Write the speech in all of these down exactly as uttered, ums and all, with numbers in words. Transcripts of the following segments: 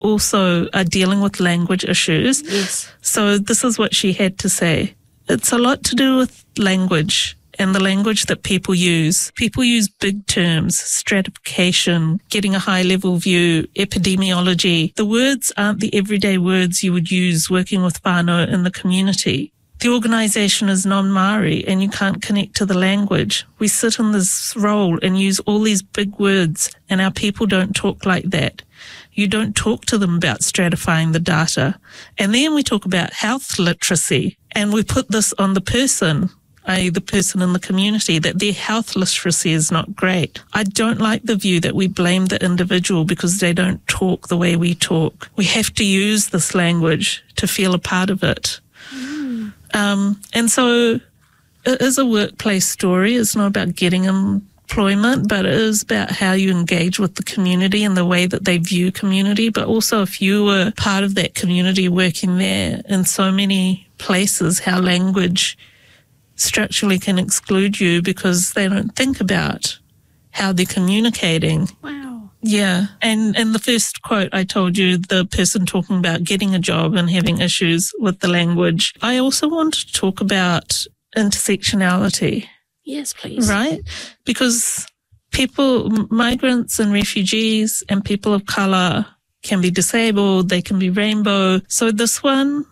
also are dealing with language issues. Yes. So this is what she had to say. It's a lot to do with language and the language that people use. People use big terms, stratification, getting a high-level view, epidemiology. The words aren't the everyday words you would use working with whānau in the community. The organisation is non-Māori and you can't connect to the language. We sit in this role and use all these big words and our people don't talk like that. You don't talk to them about stratifying the data. And then we talk about health literacy and we put this on the person, that is the person in the community, that their health literacy is not great. I don't like the view that we blame the individual because they don't talk the way we talk. We have to use this language to feel a part of it. Mm. Um, and so it is a workplace story. It's not about getting employment, but it is about how you engage with the community and the way that they view community. But also if you were part of that community working there in so many places, how language structurally can exclude you because they don't think about how they're communicating. Wow. Yeah. And in the first quote I told you, the person talking about getting a job and having issues with the language. I also want to talk about intersectionality. Yes, please. Right? Because people, migrants and refugees and people of colour can be disabled, they can be rainbow. So this one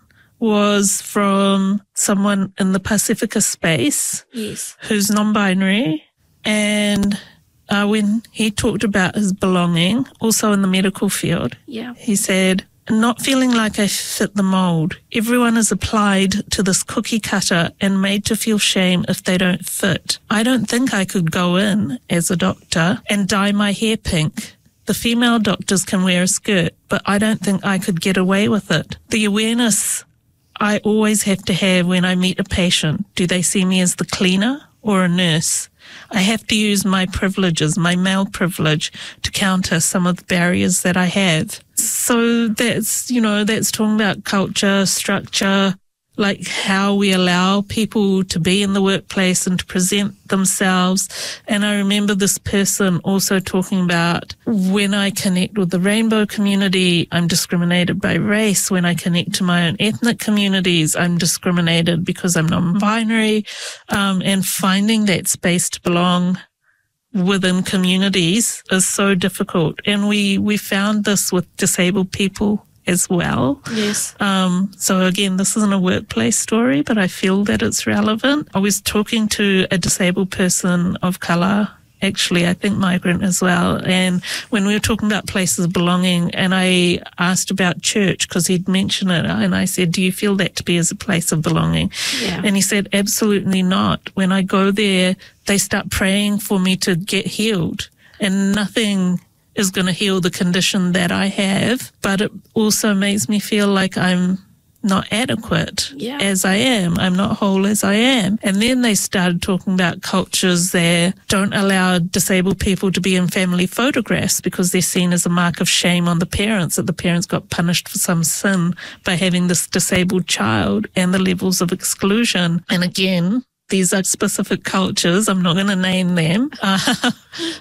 was from someone in the Pacifica space. Yes. Who's non-binary. And uh, when he talked about his belonging, also in the medical field, yeah, he said, not feeling like I fit the mould. Everyone is applied to this cookie cutter and made to feel shame if they don't fit. I don't think I could go in as a doctor and dye my hair pink. The female doctors can wear a skirt, but I don't think I could get away with it. The awareness I always have to have when I meet a patient. Do they see me as the cleaner or a nurse? I have to use my privileges, my male privilege, to counter some of the barriers that I have. So that's, you know, that's talking about culture, structure, like how we allow people to be in the workplace and to present themselves. And I remember this person also talking about, when I connect with the rainbow community, I'm discriminated by race. When I connect to my own ethnic communities, I'm discriminated because I'm non-binary. Um, and finding that space to belong within communities is so difficult. And we, we found this with disabled people as well. Yes. Um, so again, this isn't a workplace story, but I feel that it's relevant. I was talking to a disabled person of colour, actually, I think migrant as well, and when we were talking about places of belonging, and I asked about church because he'd mentioned it, and I said, do you feel that to be as a place of belonging? Yeah. And he said, absolutely not. When I go there, they start praying for me to get healed, and nothing is going to heal the condition that I have, but it also makes me feel like I'm not adequate yeah. as I am. I'm not whole as I am. And then they started talking about cultures that don't allow disabled people to be in family photographs because they're seen as a mark of shame on the parents, that the parents got punished for some sin by having this disabled child, and the levels of exclusion. And again, these are specific cultures. I'm not going to name them, uh,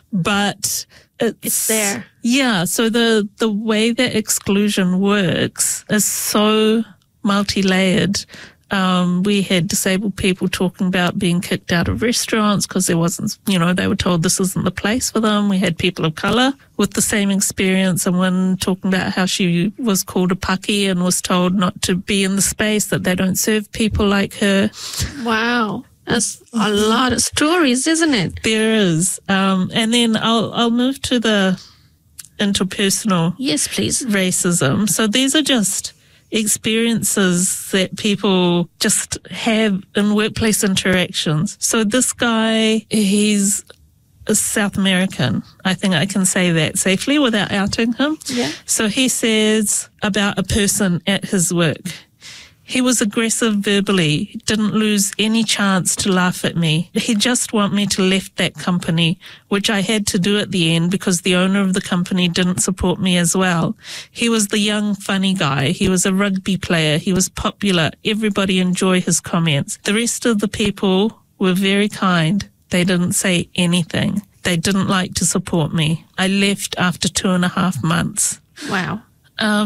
but It's, it's there. Yeah. So the, the way that exclusion works is so multi-layered. Um, we had disabled people talking about being kicked out of restaurants because there wasn't, you know, they were told this isn't the place for them. We had people of colour with the same experience, and one talking about how she was called a paki and was told not to be in the space, that they don't serve people like her. Wow. That's a lot of stories, isn't it? There is. Um, and then I'll I'll move to the interpersonal yes, please. racism. So these are just experiences that people just have in workplace interactions. So this guy, he's a South American. I think I can say that safely without outing him. Yeah. So he says about a person at his work, he was aggressive verbally, didn't lose any chance to laugh at me. He just want me to left that company, which I had to do at the end because the owner of the company didn't support me as well. He was the young, funny guy. He was a rugby player. He was popular. Everybody enjoyed his comments. The rest of the people were very kind. They didn't say anything. They didn't like to support me. I left after two and a half months. Wow. Um,